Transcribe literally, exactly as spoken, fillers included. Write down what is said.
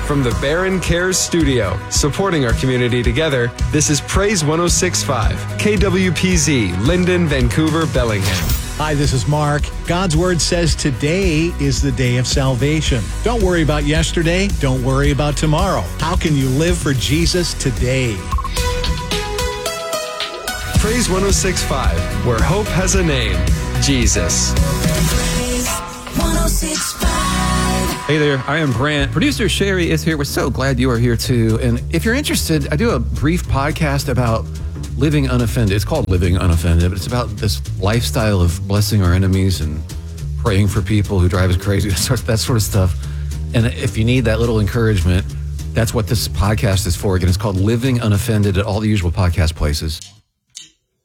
From the Barron Cares Studio, supporting our community together, this is Praise one oh six point five, K W P Z, Linden, Vancouver, Bellingham. Hi, this is Mark. God's Word says today is the day of salvation. Don't worry about yesterday. Don't worry about tomorrow. How can you live for Jesus today? Praise one oh six point five, where hope has a name, Jesus. Praise one oh six point five. Hey there, I am Brant. Producer Sherry is here. We're so glad you are here too. And if you're interested, I do a brief podcast about living unoffended. It's called Living Unoffended, but it's about this lifestyle of blessing our enemies and praying for people who drive us crazy, that sort of stuff. And if you need that little encouragement, that's what this podcast is for. Again, it's called Living Unoffended at all the usual podcast places.